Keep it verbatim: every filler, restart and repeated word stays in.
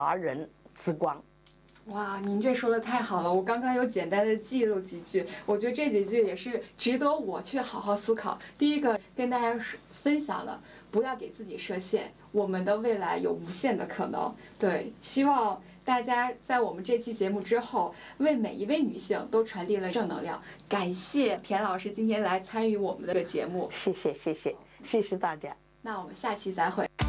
华人之光。 哇，您这说的太好了！我刚刚有简单的记录几句，我觉得这几句也是值得我去好好思考。第一个跟大家分享了，不要给自己设限，我们的未来有无限的可能。对，希望大家在我们这期节目之后，为每一位女性都传递了正能量。感谢田老师今天来参与我们的节目， 谢谢谢谢谢谢大家。 那我们下期再会。